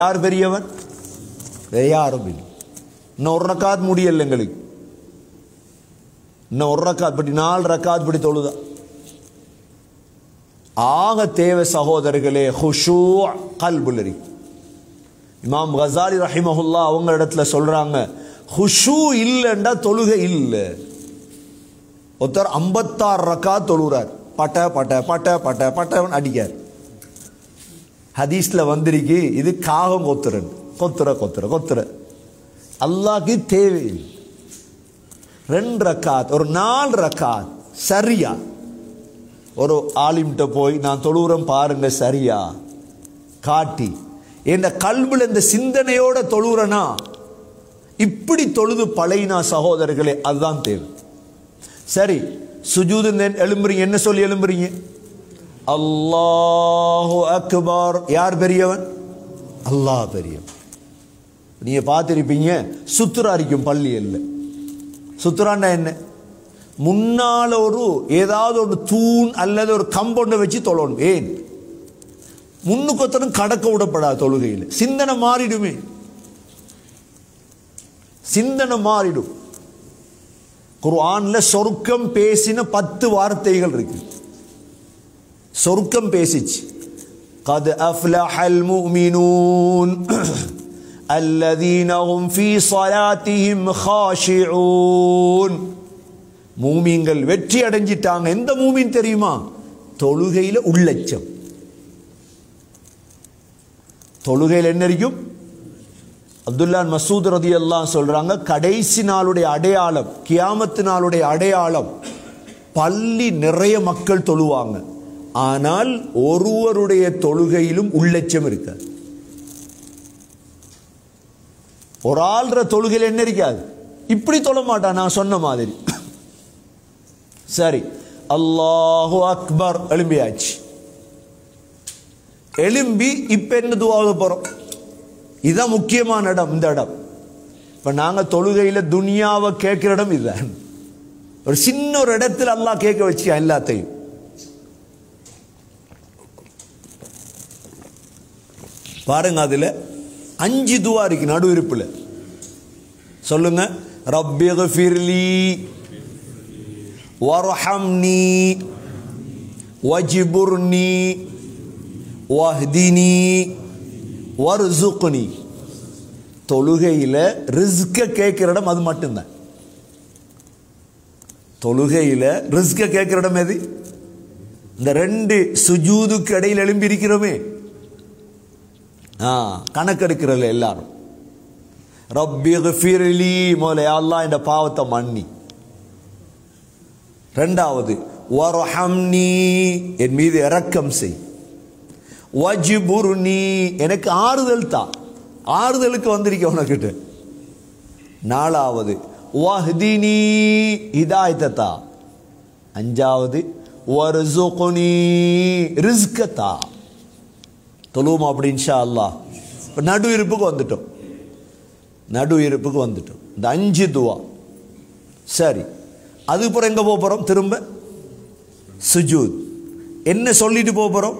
யார் பெரியவன்? யாரும் இல்லை. இன்னும் ஒரு ரக்காத் முடியல எங்களுக்கு. இன்னும் ஒரு ரக்காத் படி 4 ரக்காத் படி தொழுதா ஆக தேவை சகோதரர்களே. ஹுஷூ கல்புல் இருக்கு. இமாம் கசாலி ரஹிமஹுல்லா அவங்க இடத்துல சொல்றாங்க, ஹுஷூ இல்லைண்டா தொழுகை இல்லை. ஒருத்தர் 56 ரக்காத் தொழுகிறார், பட்ட பட்ட பட்ட பட்ட பட்டவன் அடிக்கார். ஹதீஸ்ல வந்திருக்கு, இது காகம் கொத்துறன், கொத்துற கொத்துற கொத்துற. அல்லாஹ்க்கு தேவையில்லை. 2 ரக்காத், ஒரு 4 ரக்காத் சரியா. ஒரு ஆலிம்கிட்ட போய் நான் தொழுகிறேன் பாருங்க சரியா காட்டி, என் கல்வில இந்த சிந்தனையோட தொழுகிறனா, இப்படி தொழுது பழையினா சகோதரர்களே, அதுதான் தேவை. சரி, சுஜூது எழும்புறீங்க, என்ன சொல்லி எழும்புறீங்க? அல்லாஹு அக்பர். யார் பெரியவன்? அல்லாஹ் பெரியவன். நீங்க பார்த்திருப்பீங்க, சுத்துரா இருக்கும் பள்ளியில். சுத்துரான்னா என்ன? முன்னால ஒரு ஏதாவது ஒரு தூண் அல்லது ஒரு கம்பவுண்டை வச்சு தொழணும். ஏன்? முன்னுக்கொத்தனும் கடக்க விடப்படாது தொழுகையில். சிந்தனை மாறிடுமே, சிந்தனை மாறிடும். குர்ஆன்ல சொர்க்கம் பேசின 10 வார்த்தைகள் இருக்கு. சொர்க்கம் பேசிச்சு, قد أفلح المؤمنون الذين هم في صلاتهم خاشعون. மூமின்கள் வெற்றி அடைஞ்சிட்டாங்க. எந்த மூமின் தெரியுமா? தொழுகையில உள்ளச்சம். தொழுகையில் என்ன இருக்கும்? அப்துல்லா மசூத் ரலியல்லாஹு சொல்றாங்க, கடைசி நாளுடைய அடையாளம், கியாமத்து நாளுடைய அடையாளம், பள்ளி நிறைய மக்கள் தொழுவாங்க, ஆனால் ஒருவருடைய தொழுகையிலும் உள்ளச்சம் இருக்க. ஒரு ஆள்ற தொழுகையில் என்ன இருக்காது, இப்படி தொழ மாட்டான் நான் சொன்ன மாதிரி. சரி, அல்லாஹு அக்பர் எழும்பியாச்சு. எழும்பி இப்ப என்ன துஆ போறோம்? இதுதான் முக்கியமான இடம். இந்த இடம் இப்ப நாங்க தொழுகையில துனியாவை கேட்கிற இடம் இதுதான். ஒரு சின்ன ஒரு இடத்துல அல்லாஹ் கேட்க வச்சு எல்லாத்தையும். பாருங்க, அதுல 5 துஆ இருக்கு நடு இருப்புல. சொல்லுங்க, ரப்பிக்ஃபிர்லி வர்ஹம்னி வஜ்புர்னி வஹ்தினி வர்சுக்னி. தொழுகையில ரிஸ்க கேட்கிற இடம் அது மட்டும்தான். தொழுகையில ரிஸ்க கேட்கிற இடம் எது? இந்த 2 சுஜூதுக்கு இடையில் எழும்பி இருக்கிறோமே, கணக்கெடுக்கிறல எல்லாரும். ரப்பிக்ஃபிர்லி, மோலே அல்லாஹ் இந்த பாவத்தை மன்னி. 2வது வர்ஹம்னி, என் மீது இரக்கம் செய். வஜ்புர்னி, எனக்கு ஆறுதல் தா. ஆறுதலுக்கு வந்திருக்க உனக்கிட்ட. 4வது வஹ்தினி, ஹிதாயத்தை தா. 5வது வர்சுக்னி, ரிஸ்க தா. தொழுவோம் அப்படி இன்ஷா அல்லாஹ். இப்போ நடு இருப்புக்கு வந்துட்டோம், நடு இருப்புக்கு வந்துட்டோம். இந்த 5 துஆ சரி. அதுக்கப்புறம் எங்க போக போறோம்? திரும்ப சுஜூத். என்ன சொல்லிட்டு போக போறோம்?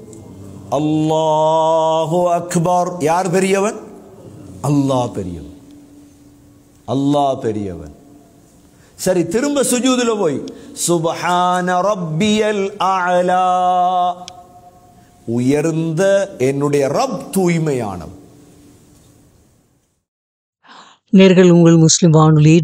அல்லாஹு அக்பர். யார் பெரியவன்? அல்லாஹ் பெரியவன், அல்லாஹ் பெரியவன். சரி, திரும்ப சுஜூதுல போய் சுப்ஹான ரப்பியல் அலா, உயர்ந்த என்னுடைய ரப் தூய்மையானவன். நேர்கள், உங்கள் முஸ்லிம் வானொலி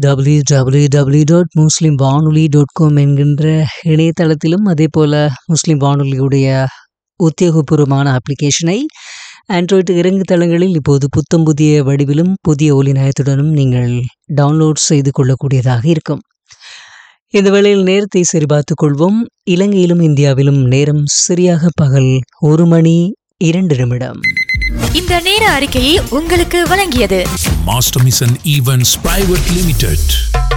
www.muslimvanoli.com என்கின்ற இணையதளத்திலும், அதே போல முஸ்லிம் வானொலியுடைய உத்தியோகபூர்வமான அப்ளிகேஷனை ஆண்ட்ராய்டு இறங்கு தளங்களில் இப்போது புத்தம் புதிய வடிவிலும் புதிய ஒலி நயத்துடனும் நீங்கள் டவுன்லோட் செய்து கொள்ளக்கூடியதாக இருக்கும். இந்த வேளையில் நேரத்தை சரிபார்த்துக் கொள்வோம். இலங்கையிலும் இந்தியாவிலும் நேரம் சரியாக பகல் 1:02. இந்த நேர அறிக்கையை உங்களுக்கு வழங்கியது master mission events private limited.